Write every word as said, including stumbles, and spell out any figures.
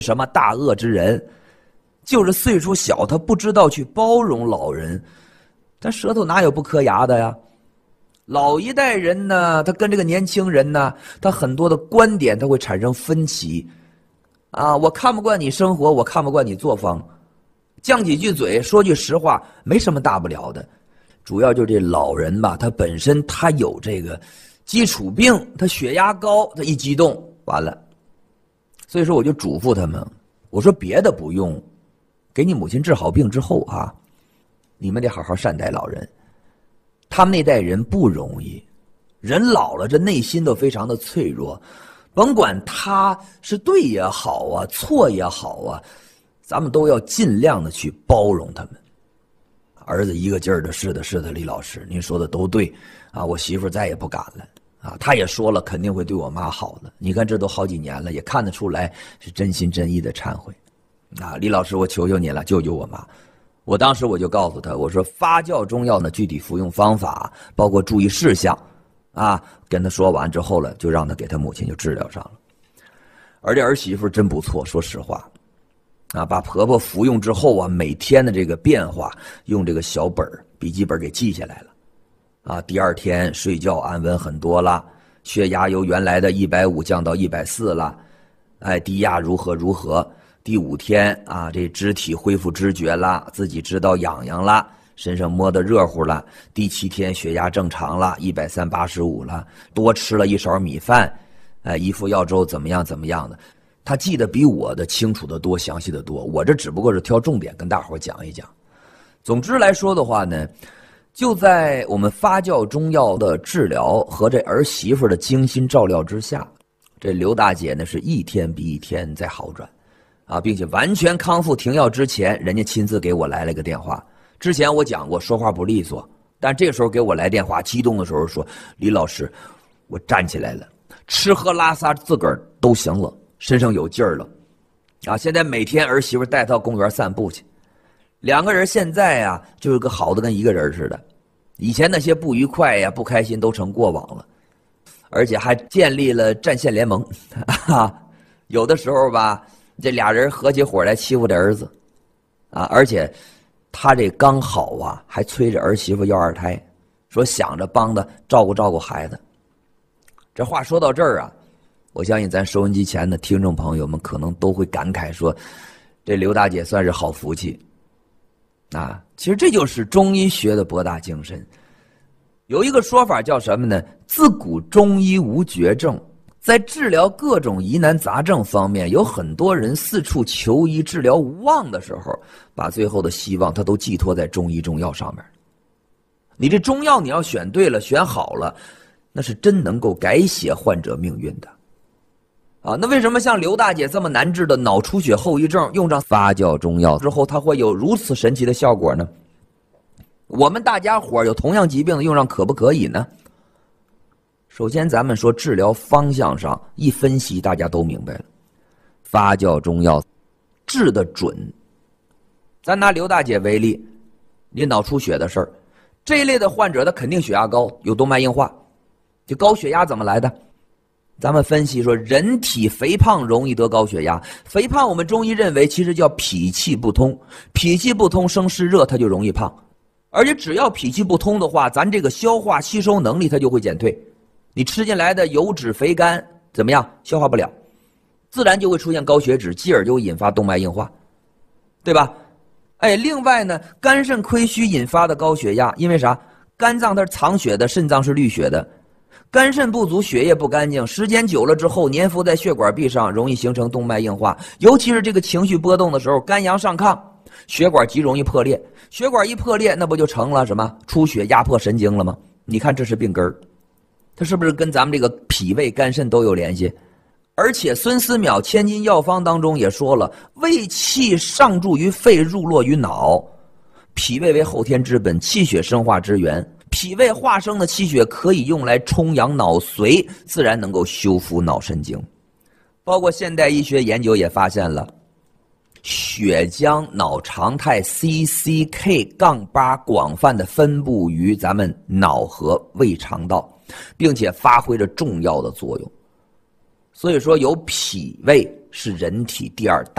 什么大恶之人，就是岁数小，他不知道去包容老人。但舌头哪有不磕牙的呀？老一代人呢，他跟这个年轻人呢，他很多的观点他会产生分歧啊，我看不惯你生活，我看不惯你作风，犟几句嘴，说句实话，没什么大不了的。主要就这老人吧，他本身他有这个基础病，他血压高，他一激动完了。所以说我就嘱咐他们，我说别的不用，给你母亲治好病之后啊，你们得好好善待老人。他们那代人不容易，人老了这内心都非常的脆弱，甭管他是对也好啊，错也好啊，咱们都要尽量的去包容他们。儿子一个劲儿的，是的是的，李老师您说的都对啊，我媳妇再也不敢了啊，他也说了肯定会对我妈好的，你看这都好几年了，也看得出来是真心真意的忏悔啊，李老师我求求你了，救救我妈。我当时我就告诉他，我说发酵中药呢，具体服用方法包括注意事项啊，跟他说完之后了，就让他给他母亲就治疗上了。而这儿媳妇真不错，说实话啊，把婆婆服用之后啊，每天的这个变化用这个小本笔记本给记下来了啊，第二天睡觉安稳很多了，血压由原来的一百五降到一百四了，哎，低压如何如何。第五天啊，这肢体恢复知觉了，自己知道痒痒了，身上摸得热乎了。第七天血压正常了，一百三八十五了，多吃了一勺米饭，哎，一副药粥怎么样怎么样的，他记得比我的清楚得多，详细得多。我这只不过是挑重点跟大伙讲一讲。总之来说的话呢，就在我们发酵中药的治疗和这儿媳妇的精心照料之下，这刘大姐呢是一天比一天在好转。啊，并且完全康复停药之前，人家亲自给我来了个电话。之前我讲过说话不利索，但这个时候给我来电话，激动的时候说：“李老师，我站起来了，吃喝拉撒自个儿都行了，身上有劲儿了。啊，现在每天儿媳妇带到公园散步去，两个人现在啊，就是个好的跟一个人似的。以前那些不愉快呀、不开心都成过往了，而且还建立了战线联盟。啊，有的时候吧。”这俩人合起伙来欺负这儿子，啊！而且他这刚好啊，还催着儿媳妇要二胎，说想着帮他照顾照顾孩子。这话说到这儿啊，我相信咱收音机前的听众朋友们可能都会感慨说，这刘大姐算是好福气啊！其实这就是中医学的博大精深。有一个说法叫什么呢？自古中医无绝症。在治疗各种疑难杂症方面，有很多人四处求医治疗无望的时候，把最后的希望他都寄托在中医中药上面。你这中药你要选对了，选好了，那是真能够改写患者命运的啊！那为什么像刘大姐这么难治的脑出血后遗症，用上发酵中药之后，它会有如此神奇的效果呢？我们大家伙有同样疾病的用上可不可以呢？首先咱们说治疗方向上一分析，大家都明白了，发酵中药治得准。咱拿刘大姐为例，你脑出血的事儿，这一类的患者他肯定血压高，有动脉硬化。这高血压怎么来的？咱们分析说，人体肥胖容易得高血压。肥胖我们中医认为其实叫脾气不通，脾气不通生湿热，它就容易胖。而且只要脾气不通的话，咱这个消化吸收能力它就会减退。你吃进来的油脂肥甘怎么样？消化不了，自然就会出现高血脂，继而就会引发动脉硬化，对吧？哎，另外呢，肝肾亏虚引发的高血压，因为啥？肝脏它是藏血的，肾脏是滤血的，肝肾不足，血液不干净，时间久了之后粘附在血管壁上，容易形成动脉硬化。尤其是这个情绪波动的时候，肝阳上亢，血管极容易破裂，血管一破裂，那不就成了什么出血压迫神经了吗？你看这是病根儿。它是不是跟咱们这个脾胃肝肾都有联系？而且孙思邈《千金药方》当中也说了，胃气上注于肺，入络于脑。脾胃为后天之本，气血生化之源，脾胃化生的气血可以用来充养脑髓，自然能够修复脑神经。包括现代医学研究也发现了，血浆脑常态 C C K 八 广泛的分布于咱们脑和胃肠道，并且发挥着重要的作用。所以说有脾胃是人体第二大